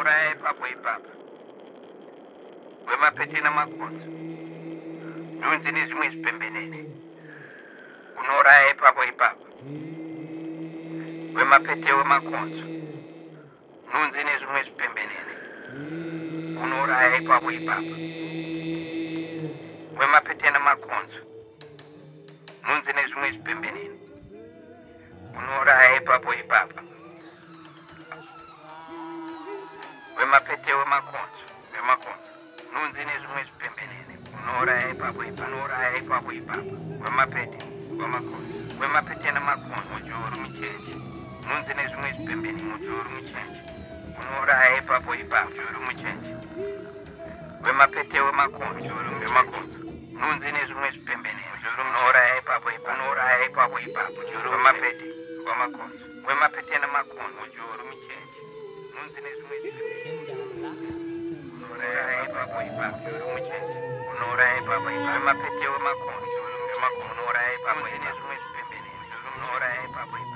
unouraya ipapo ipapo. Wemapete namakonzo, nhunzi nezvimwe zvipembenene, unouraya ipapo ipapo. Wemapete wemakonzo, nhunzi nezvimwe zvipembenene, unouraya ipapo ipapo. Wemapete namakonzo, nhunzi nezvimwe zvipembenene, unouraya ipapo ipapo. Wemapete wemakonzo, nhunzi nezvimwe zvipembenene, unouraya ipapo ipapo, unouraya ipapo ipapo. Wemapete wemakonzo, wemapete namakonzo, mujuru mucheche, nhunzi nezvimwe zvipembenene, mujuru mucheche, unouraya ipapo ipapo, mujuru mucheche. Wemapete wemakonzo, nhunzi nezvimwe zvipembenene, mujuru unouraya ipapo ipapo, unouraya ipapo ipapo, mujuru wemapete wemakonzo, wemapete namakonzo, mujuru mucheche, nhunzi nezvimwe zvipembenene, unouraya ipapo ipapo, mujuru mucheche, unouraya ipapo ipapo. Wemapete wemakonzo, unouraya ipapo nezvimwe zvipembenene, mujuru unouraya ipapo ipapo.